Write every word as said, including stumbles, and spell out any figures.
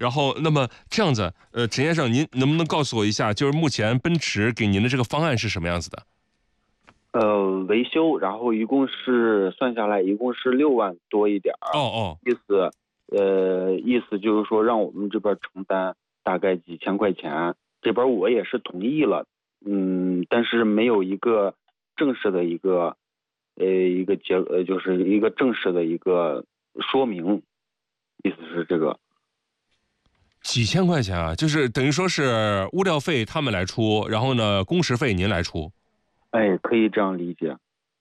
然后，那么这样子，呃，陈先生，您能不能告诉我一下，就是目前奔驰给您的这个方案是什么样子的？ 呃，维修，然后一共是算下来一共是六万多一点儿。 哦哦， 意思，呃，意思就是说让我们这边承担大概几千块钱，这边我也是同意了，嗯，但是没有一个正式的一个，呃，一个结，呃，就是一个正式的一个说明，意思是这个。 几千块钱啊，就是等于说是物料费他们来出，然后呢，工时费您来出。 哎，可以这样理解。